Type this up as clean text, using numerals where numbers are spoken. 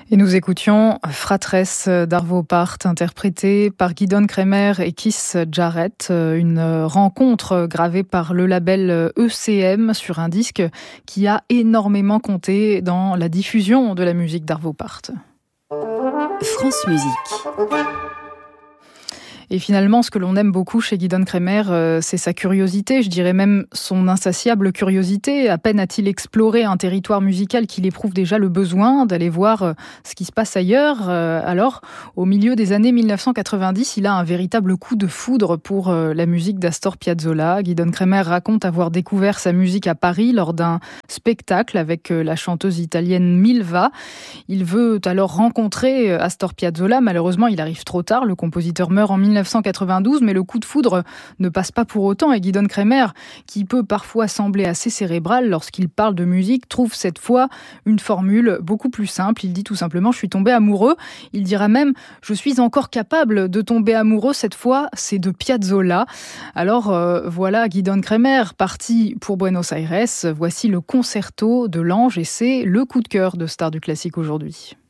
Et nous écoutions Fratress d'Arvo Pärt, interprétée par Gidon Kremer et Keith Jarrett, une rencontre gravée par le label ECM sur un disque qui a énormément compté dans la diffusion de la musique d'Arvo Pärt. France Musique. Et finalement, ce que l'on aime beaucoup chez Gidon Kremer, c'est sa curiosité, je dirais même son insatiable curiosité. À peine a-t-il exploré un territoire musical qu'il éprouve déjà le besoin d'aller voir ce qui se passe ailleurs. Alors, au milieu des années 1990, il a un véritable coup de foudre pour la musique d'Astor Piazzolla. Gidon Kremer raconte avoir découvert sa musique à Paris lors d'un spectacle avec la chanteuse italienne Milva. Il veut alors rencontrer Astor Piazzolla. Malheureusement, il arrive trop tard. Le compositeur meurt en 1992, mais le coup de foudre ne passe pas pour autant. Et Gidon Kremer, qui peut parfois sembler assez cérébral lorsqu'il parle de musique, trouve cette fois une formule beaucoup plus simple. Il dit tout simplement « je suis tombé amoureux ». Il dira même « je suis encore capable de tomber amoureux, cette fois c'est de Piazzolla ». Alors voilà Gidon Kremer parti pour Buenos Aires. Voici le concerto de l'Ange et c'est le coup de cœur de Stars du classique aujourd'hui.